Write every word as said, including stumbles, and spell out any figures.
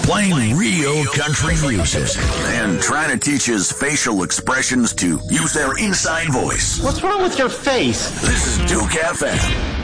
playing real country music and trying to teach his facial expressions to use their inside voice. What's wrong with your face? This is Duke F M.